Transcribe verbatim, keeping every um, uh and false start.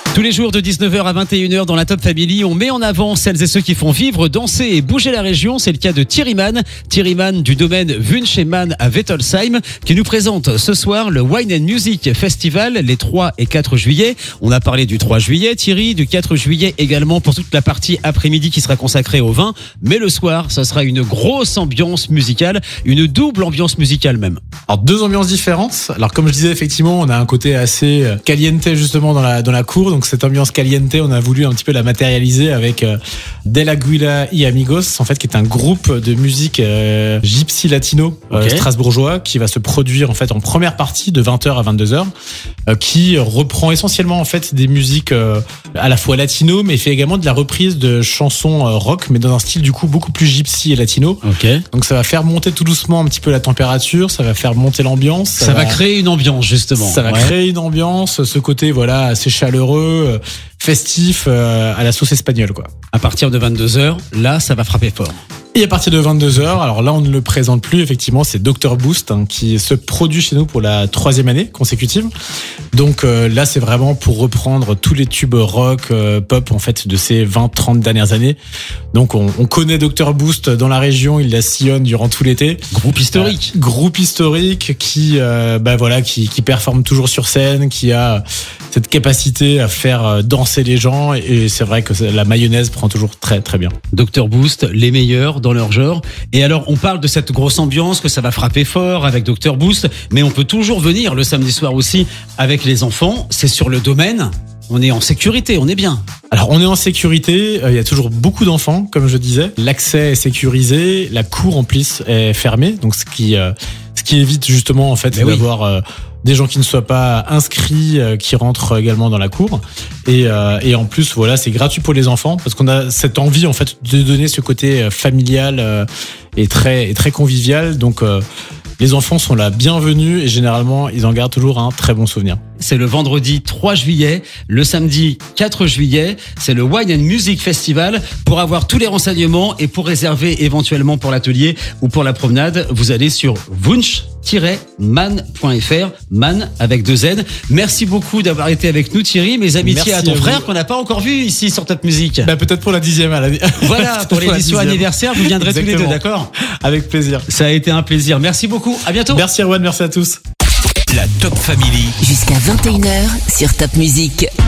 Tous les jours de dix-neuf heures à vingt et une heures dans la Top Family, on met en avant celles et ceux qui font vivre, danser et bouger la région. C'est le cas de Thierry Mann, Thierry Mann du domaine Wunsch et Mann à Wettolsheim, qui nous présente ce soir le Wine and Music Festival les trois et quatre juillet. On a parlé du trois juillet, Thierry, du quatre juillet également pour toute la partie après-midi qui sera consacrée au vin. Mais le soir, ça sera une grosse ambiance musicale, une double ambiance musicale même. Alors deux ambiances différentes. Alors comme je disais, effectivement, on a un côté assez caliente justement dans la dans la cour. Donc cette ambiance caliente, on a voulu un petit peu la matérialiser avec euh, Del Aguila y Amigos, en fait, qui est un groupe de musique euh, gypsy latino euh, okay. strasbourgeois, qui va se produire en fait en première partie de vingt heures à vingt-deux heures, euh, qui reprend essentiellement en fait des musiques euh, à la fois latino, mais fait également de la reprise de chansons euh, rock, mais dans un style du coup beaucoup plus gypsy et latino. Okay. Donc ça va faire monter tout doucement un petit peu la température, ça va faire monter l'ambiance. Ça, ça va, va créer une ambiance justement. Ça va ouais. créer une ambiance, ce côté voilà assez chaleureux, festif euh, à la sauce espagnole quoi. À partir de vingt-deux heures, là ça va frapper fort. Et à partir de vingt-deux heures, alors là on ne le présente plus effectivement, c'est docteur Boost hein, qui se produit chez nous pour la troisième année consécutive. Donc euh, là c'est vraiment pour reprendre tous les tubes rock, euh, pop en fait de ces vingt trente dernières années. Donc on, on connaît docteur Boost dans la région, il la sillonne durant tout l'été. Groupe historique. Euh, groupe historique qui euh, bah voilà qui, qui performe toujours sur scène, qui a cette capacité à faire danser les gens et c'est vrai que la mayonnaise prend toujours très très bien. docteur Boost, les meilleurs dans leur genre. Et alors, on parle de cette grosse ambiance, que ça va frapper fort avec docteur Boost, mais on peut toujours venir le samedi soir aussi avec les enfants. C'est sur le domaine. On est en sécurité, on est bien. Alors, on est en sécurité. Il y a toujours beaucoup d'enfants, comme je disais. L'accès est sécurisé. La cour, en plus, est fermée. Donc, ce qui, euh, ce qui évite justement, en fait, mais d'avoir oui. euh, des gens qui ne soient pas inscrits, euh, qui rentrent également dans la cour. Et, euh, et en plus, voilà, c'est gratuit pour les enfants parce qu'on a cette envie, en fait, de donner ce côté familial euh, et très, et très convivial. Donc, euh, les enfants sont là bienvenus et généralement, ils en gardent toujours un très bon souvenir. C'est le vendredi trois juillet, le samedi quatre juillet, c'est le Wine and Music Festival. Pour avoir tous les renseignements et pour réserver éventuellement pour l'atelier ou pour la promenade, vous allez sur wunsch tiret mann point f r, Mann avec deux Z. Merci beaucoup d'avoir été avec nous Thierry, mes amitiés Merci à ton à frère qu'on n'a pas encore vu ici sur Top Music. Bah, peut-être pour la dixième à l'année. Voilà, pour l'édition anniversaire, vous viendrez Exactement. tous les deux, d'accord ? Avec plaisir. Ça a été un plaisir. Merci beaucoup, à bientôt. Merci Erwan, merci à tous. La Top Family. Jusqu'à vingt et une heures sur Top Music.